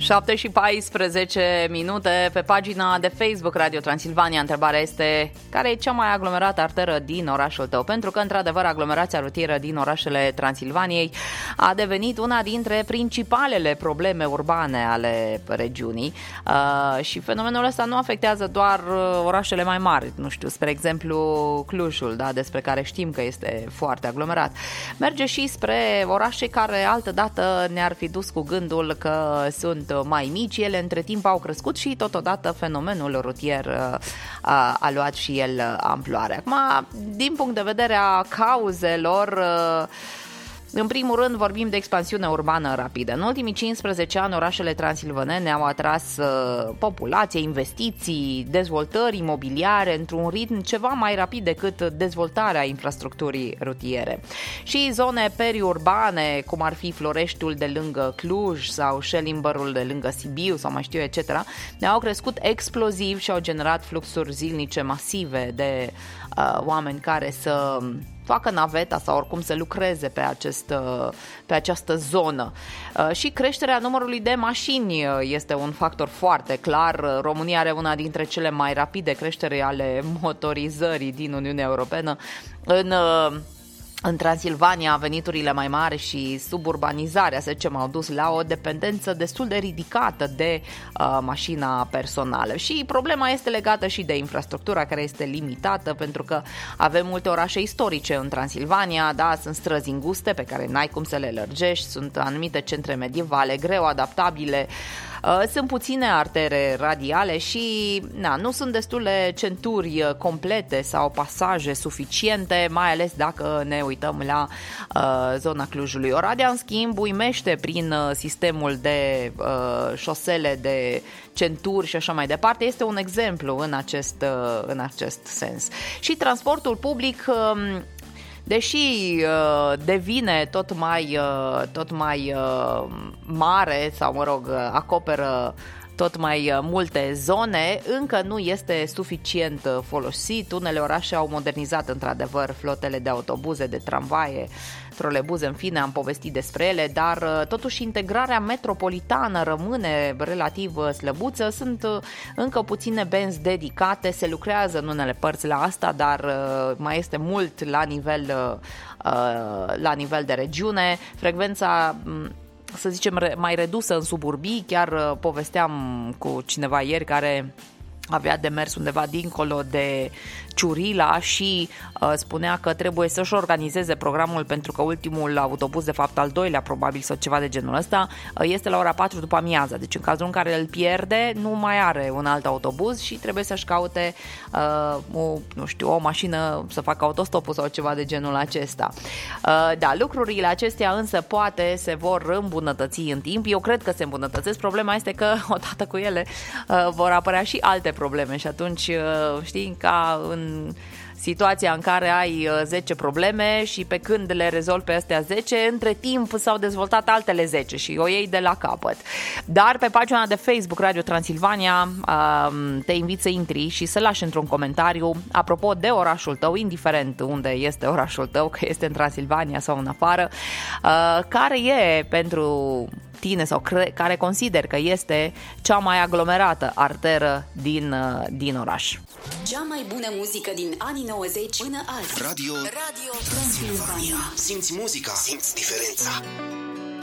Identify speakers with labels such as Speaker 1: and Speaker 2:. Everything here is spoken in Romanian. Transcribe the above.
Speaker 1: 7:14 pe pagina de Facebook Radio Transilvania. Întrebarea este: care e cea mai aglomerată arteră din orașul tău? Pentru că, într-adevăr, aglomerația rutieră din orașele Transilvaniei a devenit una dintre principalele probleme urbane ale regiunii și fenomenul ăsta nu afectează doar orașele mai mari. Nu știu, spre exemplu Clujul, da, despre care știm că este foarte aglomerat. Merge și spre orașe care altădată ne-ar fi dus cu gândul că sunt mai mici. Ele între timp au crescut și totodată fenomenul rutier a luat și el amploare. Acum, din punct de vedere a cauzelor, în primul rând vorbim de expansiune urbană rapidă. În ultimii 15 ani, orașele transilvanene au atras populație, investiții, dezvoltări imobiliare într-un ritm ceva mai rapid decât dezvoltarea infrastructurii rutiere. Și zone periurbane, cum ar fi Floreștiul de lângă Cluj sau Schellimbergul de lângă Sibiu sau mai știu etc., ne-au crescut exploziv și au generat fluxuri zilnice masive de oameni care să facă naveta sau oricum să lucreze pe această zonă. Și creșterea numărului de mașini este un factor foarte clar. România are una dintre cele mai rapide creșteri ale motorizării din Uniunea Europeană. În Transilvania, veniturile mai mari și suburbanizarea, să zicem, au dus la o dependență destul de ridicată de mașina personală. Și problema este legată și de infrastructura, care este limitată, pentru că avem multe orașe istorice în Transilvania, da, sunt străzi înguste pe care n-ai cum să le lărgești, sunt anumite centre medievale greu adaptabile, sunt puține artere radiale și nu sunt destule centuri complete sau pasaje suficiente, mai ales dacă ne uităm la zona Clujului. Oradea, în schimb, uimește prin sistemul de șosele, de centuri și așa mai departe. Este un exemplu în acest sens. Și transportul public, deși devine tot mai mare sau, mă rog, acoperă tot mai multe zone, încă nu este suficient folosit. Unele orașe au modernizat într-adevăr flotele de autobuze, de tramvaie, trolebuze, în fine, am povestit despre ele, dar totuși integrarea metropolitană rămâne relativ slăbuță. Sunt încă puține benzi dedicate, se lucrează în unele părți la asta, dar mai este mult la nivel de regiune. Frecvența, să zicem, mai redusă în suburbii. Chiar povesteam cu cineva ieri care avea de mers undeva dincolo de Ciurila și spunea că trebuie să-și organizeze programul, pentru că ultimul autobuz, de fapt al doilea probabil sau ceva de genul ăsta, este la ora 4 după amiaza. Deci în cazul în care îl pierde, nu mai are un alt autobuz și trebuie să-și caute o mașină să facă autostopul sau ceva de genul acesta. Da, lucrurile acestea însă poate se vor îmbunătăți în timp. Eu cred că se îmbunătățesc. Problema este că odată cu ele vor apărea și alte probleme și atunci, știi, ca în situația în care ai 10 probleme și pe când le rezolvi pe astea 10, între timp s-au dezvoltat altele 10 și o iei de la capăt. Dar pe pagina de Facebook Radio Transilvania te invit să intri și să lași într-un comentariu apropo de orașul tău, indiferent unde este orașul tău, că este în Transilvania sau în afară, care e pentru tine sau care consider că este cea mai aglomerată arteră din oraș.
Speaker 2: Cea mai bună muzică din anii 90 până azi.
Speaker 3: Radio Transilvania. Simți muzica, simți diferența.